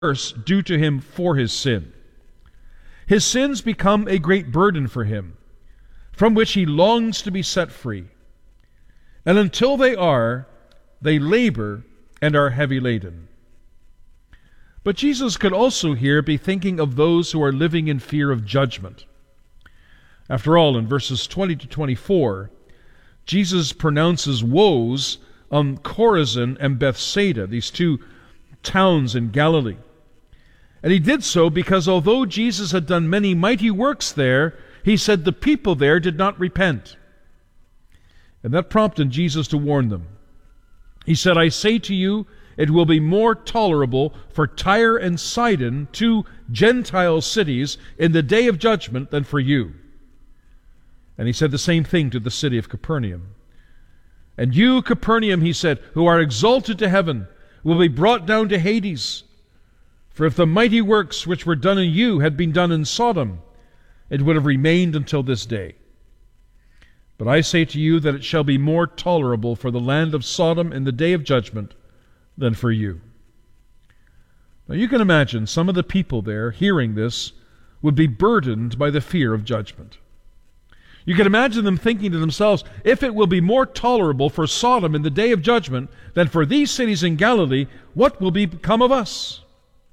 curse due to him for his sin. His sins become a great burden for him, from which he longs to be set free. And until they are, they labor and are heavy laden. But Jesus could also here be thinking of those who are living in fear of judgment. After all, in verses 20 to 24, Jesus pronounces woes on Chorazin and Bethsaida, these two towns in Galilee. And he did so because although Jesus had done many mighty works there, he said the people there did not repent. And that prompted Jesus to warn them. He said, "I say to you, it will be more tolerable for Tyre and Sidon, two Gentile cities, in the day of judgment than for you." And he said the same thing to the city of Capernaum. "And you, Capernaum," he said, "who are exalted to heaven, will be brought down to Hades. For if the mighty works which were done in you had been done in Sodom, it would have remained until this day. But I say to you that it shall be more tolerable for the land of Sodom in the day of judgment than for you." Now you can imagine some of the people there, hearing this, would be burdened by the fear of judgment. You can imagine them thinking to themselves, if it will be more tolerable for Sodom in the day of judgment than for these cities in Galilee, what will become of us?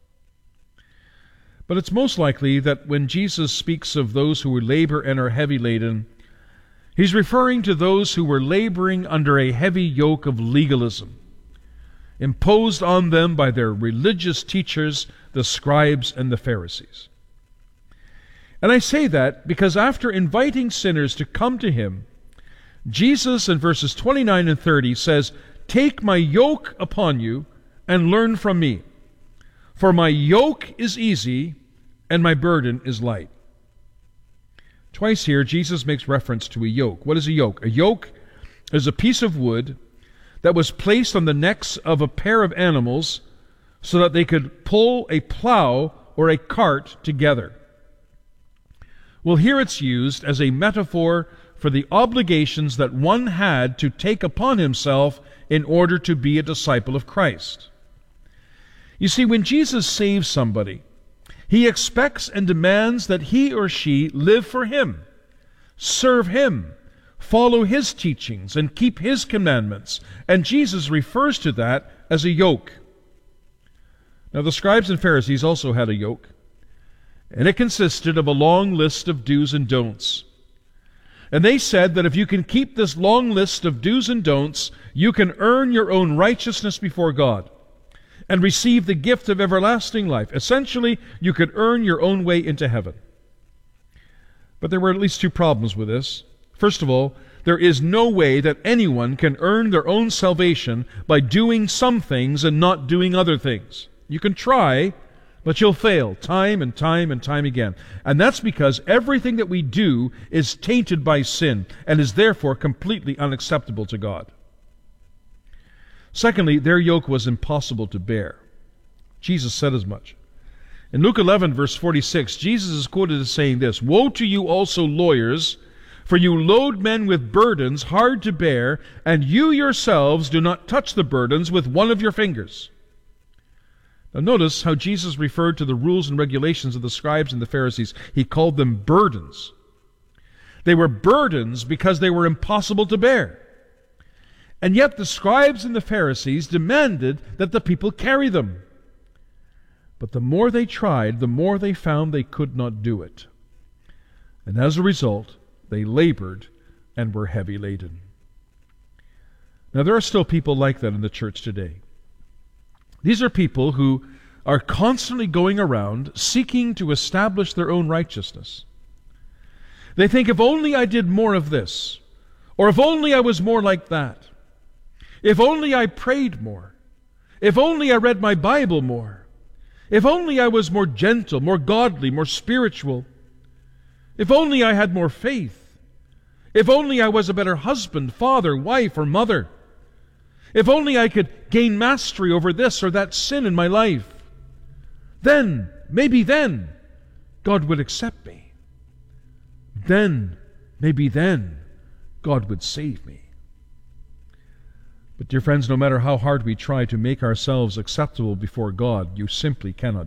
But it's most likely that when Jesus speaks of those who labor and are heavy laden, he's referring to those who were laboring under a heavy yoke of legalism, imposed on them by their religious teachers, the scribes and the Pharisees. And I say that because after inviting sinners to come to him, Jesus in verses 29 and 30 says, "Take my yoke upon you and learn from me, for my yoke is easy and my burden is light." Twice here, Jesus makes reference to a yoke. What is a yoke? A yoke is a piece of wood that was placed on the necks of a pair of animals so that they could pull a plow or a cart together. Well, here it's used as a metaphor for the obligations that one had to take upon himself in order to be a disciple of Christ. You see, when Jesus saves somebody, he expects and demands that he or she live for him, serve him, follow his teachings, and keep his commandments. And Jesus refers to that as a yoke. Now, the scribes and Pharisees also had a yoke, and it consisted of a long list of do's and don'ts. And they said that if you can keep this long list of do's and don'ts, you can earn your own righteousness before God and receive the gift of everlasting life. Essentially, you could earn your own way into heaven. But there were at least two problems with this. First of all, there is no way that anyone can earn their own salvation by doing some things and not doing other things. You can try, but you'll fail time and time and time again. And that's because everything that we do is tainted by sin and is therefore completely unacceptable to God. Secondly, their yoke was impossible to bear. Jesus said as much. In Luke 11, verse 46, Jesus is quoted as saying this, "Woe to you also, lawyers, for you load men with burdens hard to bear, and you yourselves do not touch the burdens with one of your fingers." Now notice how Jesus referred to the rules and regulations of the scribes and the Pharisees. He called them burdens. They were burdens because they were impossible to bear. And yet the scribes and the Pharisees demanded that the people carry them. But the more they tried, the more they found they could not do it. And as a result, they labored and were heavy laden. Now there are still people like that in the church today. These are people who are constantly going around seeking to establish their own righteousness. They think, if only I did more of this, or if only I was more like that, if only I prayed more, if only I read my Bible more, if only I was more gentle, more godly, more spiritual, if only I had more faith, if only I was a better husband, father, wife, or mother, if only I could gain mastery over this or that sin in my life, then, maybe then, God would accept me. Then, maybe then, God would save me. But, dear friends, no matter how hard we try to make ourselves acceptable before God, you simply cannot